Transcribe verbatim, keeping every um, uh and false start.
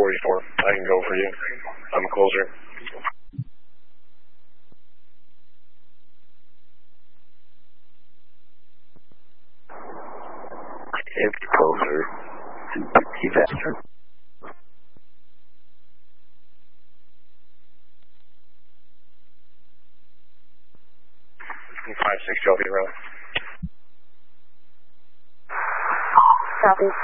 forty-four. I can go for you. I'm closer. It's closer. Keep faster. five six, Shelby, around. Copy.